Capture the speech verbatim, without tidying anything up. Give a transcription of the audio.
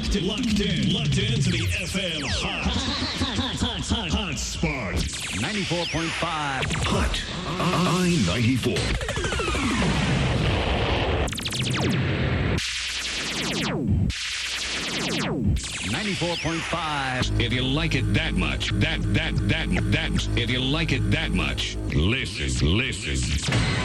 locked in, locked in, locked in to the F M Hot, hot, hot, hot, hot spot. ninety-four point five. Hot I ninety-four. ninety-four point five. If you like it that much, that, that, that, that, if you like it that much, listen, listen.